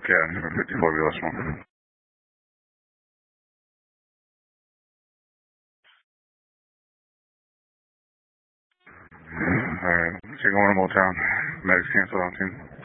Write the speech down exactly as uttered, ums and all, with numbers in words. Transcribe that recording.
Yeah, number fifty-four, be less one. Alright, check one more time. Medics cancel out, team.